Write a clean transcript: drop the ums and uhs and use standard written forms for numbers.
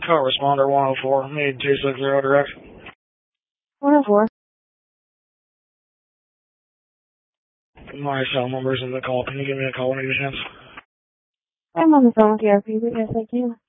Call responder 104, need 260 direct. 104. My cell number's in the call. Can you give me a call when you get a chance? I'm on the phone with the RP, but yes, I can.